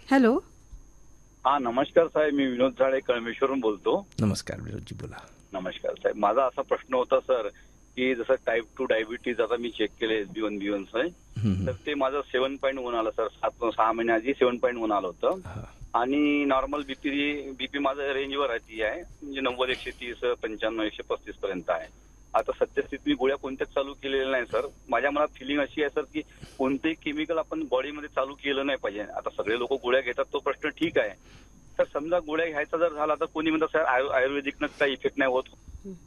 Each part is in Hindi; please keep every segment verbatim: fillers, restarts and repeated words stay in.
हॅलो. हा नमस्कार साहेब, मी विनोद झाडे कळमेश्वरून बोलतो. नमस्कार विनोदजी, बोला. नमस्कार साहेब, माझा असा प्रश्न होता सर की जसं टाईप टू डायबिटीज आता मी चेक केले S B one B one हम्म. तर ते माझं सेव्हन पॉईंट वन आलं सर. सात सहा महिन्याआधी सेव्हन पॉईंट वन आलं होतं. हा. आणि नॉर्मल बीपी बीपी माझं रेंजवर आहे आहे म्हणजे नव्वद एकशे तीस पंच्याण्णव एकशे पस्तीस पर्यंत आहे. आता सद्यस्थितीत मी गोळ्या कोणत्याच चालू केलेल्या नाही सर. माझ्या मनात फिलिंग अशी आहे सर की कोणतेही केमिकल आपण बॉडीमध्ये चालू केलं नाही पाहिजे. आता सगळे लोक गोळ्या घेतात तो प्रश्न ठीक आहे. तर समजा गोळ्या घ्यायचा जर झाला तर कोणी म्हणतात सर आयुर्वेदिकनं काही इफेक्ट नाही होत.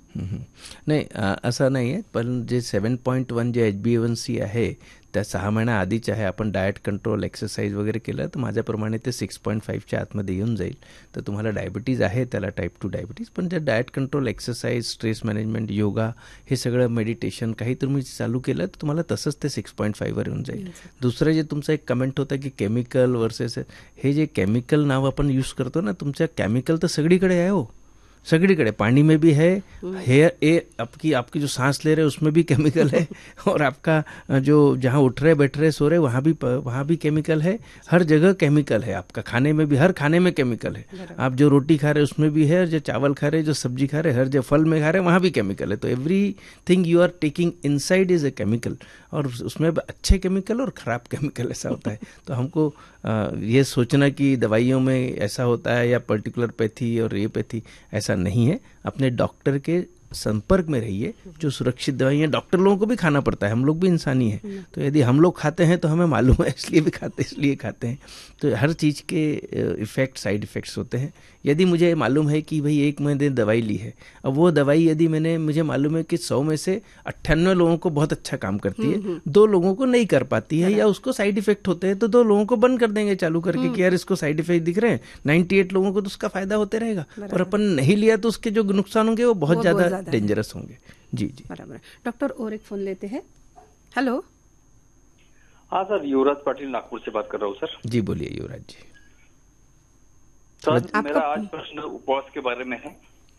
नाही, असं नाही आहे. पण जे सेवन पॉईंट वन जे एच बी ए वन सी आहे त्या सहा महिन्या आधीच आहे. आपण डाएट कंट्रोल एक्सरसाइज वगैरे केलं तर माझ्याप्रमाणे ते सिक्स पॉईंट फाईव्हच्या आतमध्ये येऊन जाईल. तर तुम्हाला डायबिटीज आहे, त्याला टाईप टू डायबिटीज. पण जे diet control exercise, stress management, yoga, हे सगळं मेडिटेशन काही तुम्ही चालू केलं तर तुम्हाला तसंच ते सिक्स पॉईंट फाईव्हवर येऊन जाईल. दुसरं जे तुमचं एक कमेंट होतं की केमिकल वर्सेस, हे जे केमिकल नाव आपण यूज करतो ना, तुमच्या केमिकल तर सगळीकडे आहे हो. सगळीकडे पानी में भी है, हेयर ए आपकी आपकी जो सांस ले रहे हैं उसमें भी केमिकल है, और आपका जो जहाँ उठ रहे बैठ रहे सो रहे वहाँ भी वहाँ भी केमिकल है. हर जगह केमिकल है. आपका खाने में भी, हर खाने में केमिकल है. आप जो रोटी खा रहे हैं उसमें भी है, जो चावल खा रहे हैं, जो सब्जी खा रहे हैं, हर जो फल में खा रहे हैं वहाँ भी केमिकल है. तो every thing you are taking inside is a chemical, और उसमें अच्छे केमिकल और ख़राब केमिकल ऐसा होता है. तो हमको आ, ये सोचना कि दवाइयों में ऐसा होता है या पर्टिकुलर पैथी और ये पैथी, ऐसा नहीं है. अपने डॉक्टर के संपर्क में रहिए. जो सुरक्षित दवाइयाँ डॉक्टर लोगों को भी खाना पड़ता है, हम लोग भी इंसानी हैं. तो यदि हम लोग खाते हैं तो हमें मालूम है, इसलिए भी खाते इसलिए खाते हैं. तो हर चीज़ के इफ़ेक्ट, साइड इफ़ेक्ट्स होते हैं. यदि मुझे मालूम है कि भाई एक मैंने दवाई ली है, अब वो दवाई यदि मैंने, मुझे मालूम है कि सौ में से अट्ठानवे लोगों को बहुत अच्छा काम करती है, दो लोगों को नहीं कर पाती है या उसको साइड इफेक्ट होते हैं, तो दो लोगों को बंद कर देंगे चालू करके कि यार इसको साइड इफेक्ट दिख रहे हैं. नाइन्टी एट लोगों को तो उसका फायदा होते रहेगा, और अपन नहीं लिया तो उसके जो नुकसान होंगे वो बहुत ज़्यादा डेंजरस होंगे. जी जी बराबर. डॉक्टर और एक फोन लेते हैं. हेलो. हाँ सर, युवराज पाटिल नागपुर से बात कर रहा हूँ सर. जी बोलिए युवराज जी. सर मेरा आज प्रश्न उपवास के बारे में है.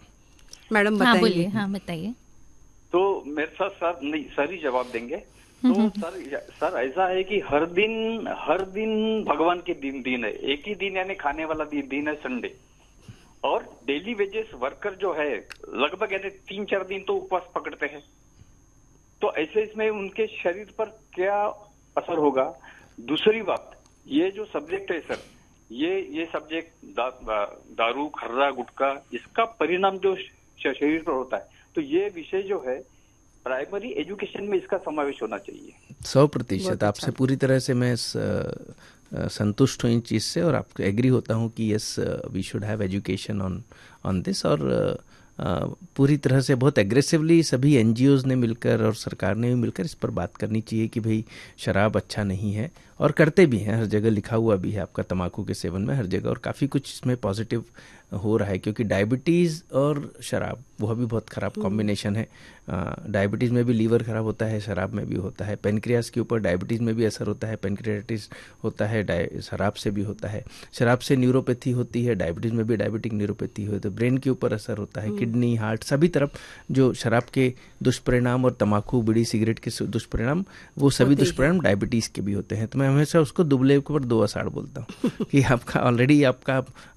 मैडम हाँ बताइए. बोलिए. हाँ बताइए. तो मेरे साथ सर नहीं सर ही जवाब देंगे. तो सर सर ऐसा है कि हर दिन हर दिन भगवान के दिन दिन है. एक ही दिन यानी खाने वाला दिन दिन है संडे. और डेली वेजेस वर्कर जो है लगभग यानी तीन चार दिन तो उपवास पकड़ते हैं. तो ऐसे इसमें उनके शरीर पर क्या असर होगा. दूसरी बात, ये जो सब्जेक्ट है सर, ये ये सब्जेक्ट दा, दारू, खर्रा, गुटखा, इसका परिणाम जो शरीर पर होता है, तो ये विषय जो है प्राइमरी एजुकेशन में इसका समावेश होना चाहिए. सौ प्रतिशत आपसे पूरी तरह से मैं संतुष्ट हूँ इन चीज़ से, और आपको एग्री होता हूँ कि yes we should have education on on this. और Uh, पूरी तरह से बहुत एग्रेसिवली सभी एनजीओज़ ने मिलकर और सरकार ने भी मिलकर इस पर बात करनी चाहिए कि भाई शराब अच्छा नहीं है, और करते भी हैं. हर जगह लिखा हुआ भी है आपका तंबाकू के सेवन में, हर जगह. और काफ़ी कुछ इसमें पॉजिटिव हो रहा है, क्योंकि डायबिटीज़ और शराब वह भी बहुत ख़राब कॉम्बिनेशन है. डायबिटीज़ में भी लीवर ख़राब होता है, शराब में भी होता है. पेनक्रियास के ऊपर डायबिटीज़ में भी असर होता है, पेनक्रियाटिस होता है, शराब से भी होता है. शराब से न्यूरोपैथी होती है, डायबिटीज़ में भी डायबिटिक न्यूरोपैथी हो, तो ब्रेन के ऊपर असर होता है, किडनी, हार्ट, सभी तरफ जो शराब के दुष्परिणाम और तंबाकू, बीड़ी, सिगरेट के दुष्परिणाम, वो सभी दुष्परिणाम डायबिटीज़ के भी होते हैं. तो मैं हमेशा उसको दुबले के ऊपर दो आषाढ़ बोलता हूँ कि आपका ऑलरेडी आपका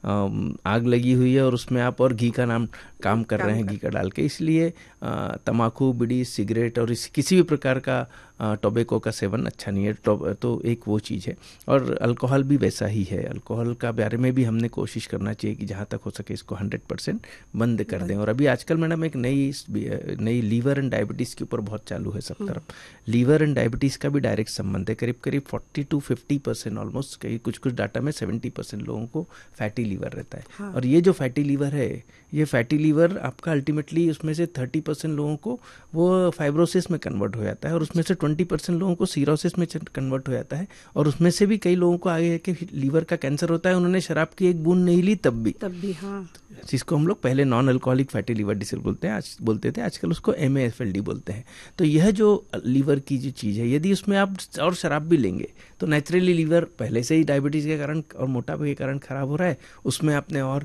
आग लगी हुई है और उसमें आप और घी का नाम काम कर रहे हैं, घी का डाल के. इसलिए तंबाकू, बीड़ी, सिगरेट और इस किसी भी प्रकार का टोबैको का सेवन अच्छा नहीं है. तो एक वो चीज़ है. और अल्कोहल भी वैसा ही है. अल्कोहल का बारे में भी हमने कोशिश करना चाहिए कि जहाँ तक हो सके इसको हंड्रेड परसेंट बंद कर दें. और अभी आजकल मैडम एक नई नई लीवर एंड डायबिटीज़ के ऊपर बहुत चालू है सब तरफ. लीवर एंड डायबिटीज़ का भी डायरेक्ट संबंध है. करीब करीब forty two fifty percent almost, कई कुछ कुछ डाटा में सेवेंटी परसेंट लोगों को फैटी लीवर रहता है. हाँ. और ये जो फैटी लीवर है, ये फैटी लीवर आपका अल्टीमेटली उसमें से थर्टी परसेंट लोगों को वो फाइब्रोसिस में कन्वर्ट हो जाता है, और उसमें से ट्वेंटी परसेंट लोगों को सीरोसिस में कन्वर्ट हो जाता है. और उसमें से भी कई लोगों को आगे कि लीवर का कैंसर होता है, उन्होंने शराब की एक बूंद नहीं ली तब भी तब भी हाँ. जिसको हम लोग पहले non alcoholic fatty liver disease बोलते हैं, आज बोलते थे, आजकल उसको M A F L D बोलते हैं. तो यह जो लीवर की जो चीज़ है, यदि उसमें आप और शराब भी लेंगे तो नेचुरली लीवर पहले से ही डायबिटीज़ के कारण और मोटापे के कारण खराब हो रहा है, उसमें आपने और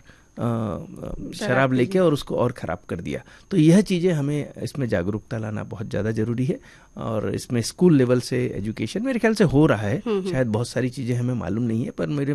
शराब लेके और उसको और ख़राब कर दिया. तो यह चीज़ें हमें इसमें जागरूकता लाना बहुत ज़्यादा ज़रूरी है. और इसमें स्कूल लेवल से एजुकेशन मेरे ख्याल से हो रहा है. शायद बहुत सारी चीज़ें हमें मालूम नहीं है, पर मेरे